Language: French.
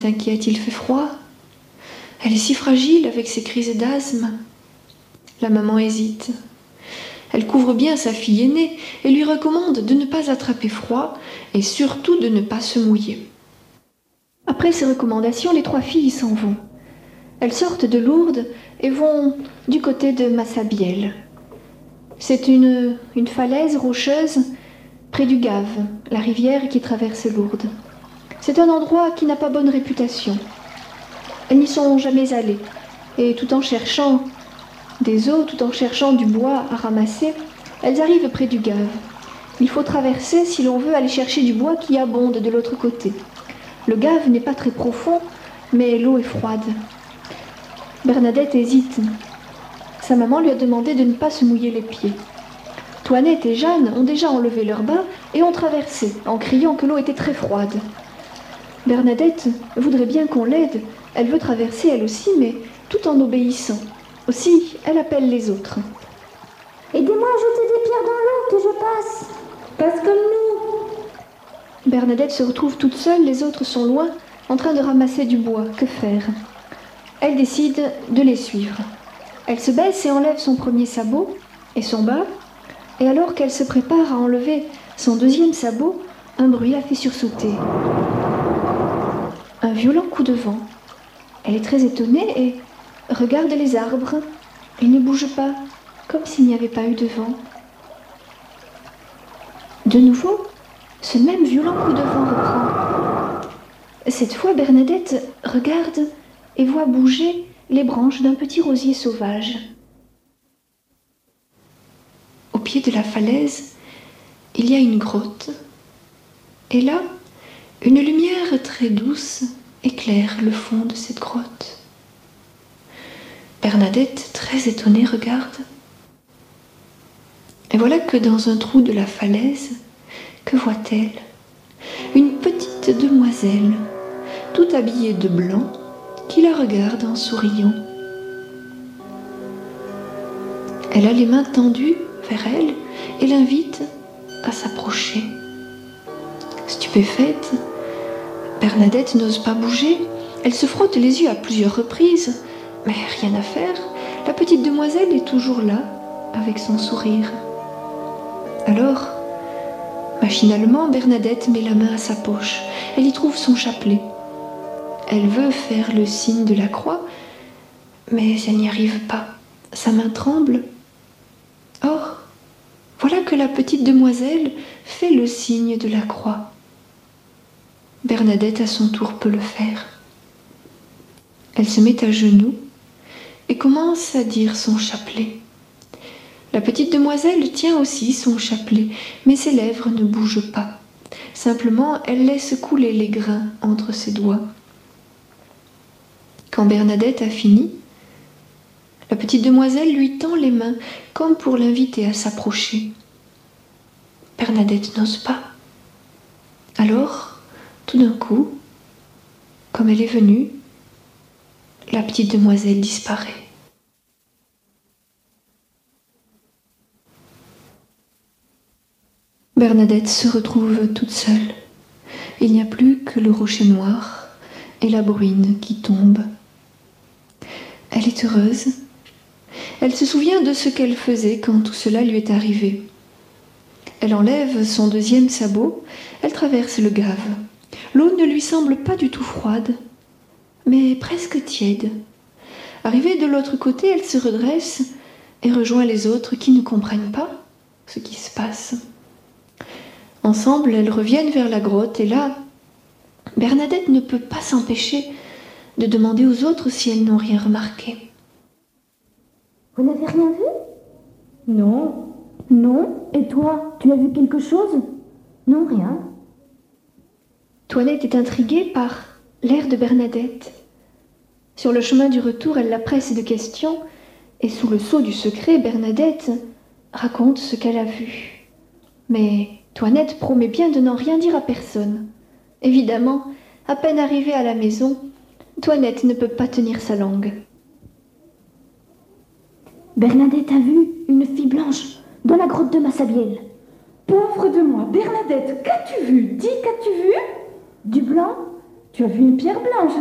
T'inquiète, il fait froid. Elle est si fragile avec ses crises d'asthme. La maman hésite. Elle couvre bien sa fille aînée et lui recommande de ne pas attraper froid et surtout de ne pas se mouiller. Après ces recommandations, les 3 filles s'en vont. Elles sortent de Lourdes et vont du côté de Massabielle. C'est une falaise rocheuse près du Gave, la rivière qui traverse Lourdes. C'est un endroit qui n'a pas bonne réputation. Elles n'y sont jamais allées et tout en cherchant des eaux, tout en cherchant du bois à ramasser, elles arrivent près du Gave. Il faut traverser si l'on veut aller chercher du bois qui abonde de l'autre côté. Le Gave n'est pas très profond, mais l'eau est froide. Bernadette hésite. Sa maman lui a demandé de ne pas se mouiller les pieds. Toinette et Jeanne ont déjà enlevé leurs bas et ont traversé, en criant que l'eau était très froide. Bernadette voudrait bien qu'on l'aide. Elle veut traverser elle aussi, mais tout en obéissant. Aussi, elle appelle les autres. Aidez-moi à jeter des pierres dans l'eau, que je passe. Passe comme nous. Bernadette se retrouve toute seule, les autres sont loin, en train de ramasser du bois. Que faire? Elle décide de les suivre. Elle se baisse et enlève son premier sabot et son bas, et alors qu'elle se prépare à enlever son deuxième sabot, un bruit la fait sursauter. Un violent coup de vent. Elle est très étonnée et regarde les arbres. Ils ne bougent pas, comme s'il n'y avait pas eu de vent. De nouveau, ce même violent coup de vent reprend. Cette fois, Bernadette regarde et voit bouger les branches d'un petit rosier sauvage. Au pied de la falaise, il y a une grotte. Et là, une lumière très douce éclaire le fond de cette grotte. Bernadette, très étonnée, regarde. Et voilà que dans un trou de la falaise, que voit-elle? Une petite demoiselle, toute habillée de blanc, qui la regarde en souriant. Elle a les mains tendues vers elle et l'invite à s'approcher. Stupéfaite, Bernadette n'ose pas bouger. Elle se frotte les yeux à plusieurs reprises, mais rien à faire. La petite demoiselle est toujours là, avec son sourire. Alors, machinalement, Bernadette met la main à sa poche. Elle y trouve son chapelet. Elle veut faire le signe de la croix, mais elle n'y arrive pas. Sa main tremble. Or, voilà que la petite demoiselle fait le signe de la croix. Bernadette, à son tour, peut le faire. Elle se met à genoux et commence à dire son chapelet. La petite demoiselle tient aussi son chapelet, mais ses lèvres ne bougent pas. Simplement, elle laisse couler les grains entre ses doigts. Quand Bernadette a fini, la petite demoiselle lui tend les mains comme pour l'inviter à s'approcher. Bernadette n'ose pas. Alors, tout d'un coup, comme elle est venue, la petite demoiselle disparaît. Bernadette se retrouve toute seule. Il n'y a plus que le rocher noir et la bruine qui tombe. Elle est heureuse. Elle se souvient de ce qu'elle faisait quand tout cela lui est arrivé. Elle enlève son deuxième sabot, elle traverse le Gave. L'eau ne lui semble pas du tout froide, mais presque tiède. Arrivée de l'autre côté, elle se redresse et rejoint les autres qui ne comprennent pas ce qui se passe. Ensemble, elles reviennent vers la grotte et là, Bernadette ne peut pas s'empêcher de demander aux autres si elles n'ont rien remarqué. Vous n'avez rien vu? Non. Non. Et toi, tu as vu quelque chose? Non, rien. Toinette est intriguée par l'air de Bernadette. Sur le chemin du retour, elle la presse de questions et sous le sceau du secret, Bernadette raconte ce qu'elle a vu. Mais Toinette promet bien de n'en rien dire à personne. Évidemment, à peine arrivée à la maison, Toinette ne peut pas tenir sa langue. Bernadette a vu une fille blanche dans la grotte de Massabielle. Pauvre de moi, Bernadette, qu'as-tu vu? Dis, qu'as-tu vu? Du blanc Tu as vu une pierre blanche